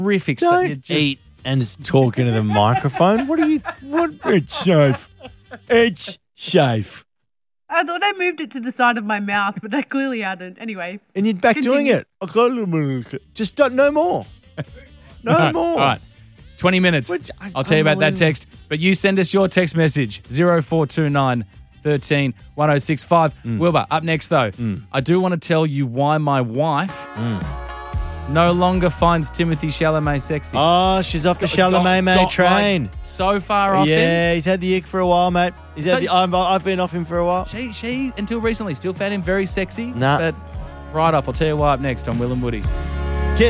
horrific stuff. Don't eat and talk into the microphone. What? It's safe. It's safe. I thought I moved it to the side of my mouth, but I clearly hadn't. Anyway. And you're back doing it. Just don't, no more. No more. All right. 20 minutes. I'll tell you about that text. But you send us your text message, 0429 13 1065. Wilbur, up next though, I do want to tell you why my wife no longer finds Timothy Chalamet sexy. Oh, she's off the Chalamet train. Like, so far off him. Yeah, he's had the ick for a while, mate. I've been off him for a while. She until recently, still found him very sexy. Nah. But right off, I'll tell you why up next on Will and Woody.